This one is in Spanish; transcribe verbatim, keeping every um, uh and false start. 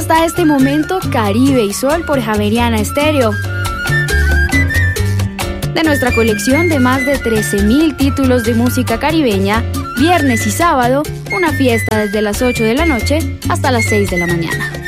hasta este momento Caribe y Sol por Javeriana Estéreo. De nuestra colección de más de trece mil títulos de música caribeña, viernes y sábado, una fiesta desde las ocho de la noche hasta las seis de la mañana.